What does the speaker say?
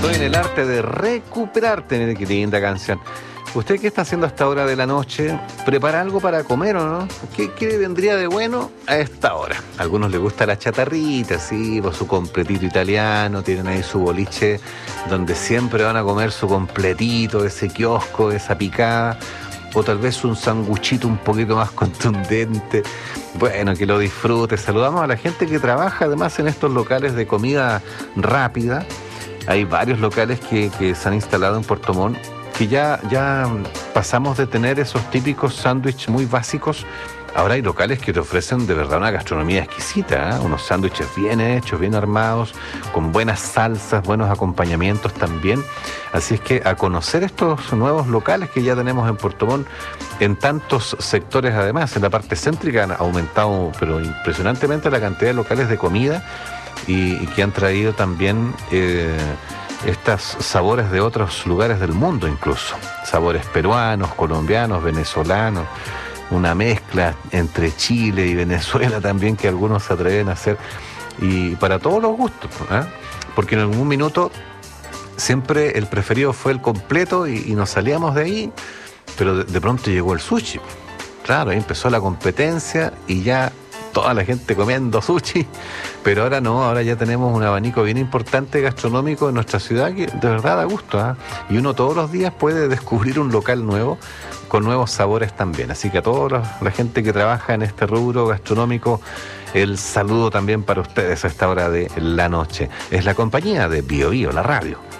Estoy en el arte de recuperarte. Mire qué linda canción. ¿Usted qué está haciendo a esta hora de la noche? ¿Prepara algo para comer o no? ¿Qué vendría de bueno a esta hora? A algunos les gusta la chatarrita, sí, por su completito italiano, tienen ahí su boliche donde siempre van a comer su completito, ese kiosco, esa picada, o tal vez un sanguchito un poquito más contundente. Bueno, que lo disfrute. Saludamos a la gente que trabaja además en estos locales de comida rápida. Hay varios locales que se han instalado en Puerto Montt, que ya pasamos de tener esos típicos sándwiches muy básicos. Ahora hay locales que te ofrecen de verdad una gastronomía exquisita, ¿eh? Unos sándwiches bien hechos, bien armados, con buenas salsas, buenos acompañamientos también. Así es que a conocer estos nuevos locales que ya tenemos en Puerto Montt, en tantos sectores además. En la parte céntrica han aumentado, pero impresionantemente, la cantidad de locales de comida y que han traído también estos sabores de otros lugares del mundo, incluso sabores peruanos, colombianos, venezolanos, una mezcla entre Chile y Venezuela también, que algunos se atreven a hacer, y para todos los gustos, ¿eh? Porque en algún minuto siempre el preferido fue el completo y nos salíamos de ahí, pero de pronto llegó el sushi. Claro, ahí empezó la competencia y ya toda la gente comiendo sushi, pero ahora no, ahora ya tenemos un abanico bien importante gastronómico en nuestra ciudad que de verdad da gusto, ¿eh? Y uno todos los días puede descubrir un local nuevo con nuevos sabores también. Así que a toda la gente que trabaja en este rubro gastronómico, el saludo también para ustedes a esta hora de la noche. Es la compañía de Bio Bio, la radio.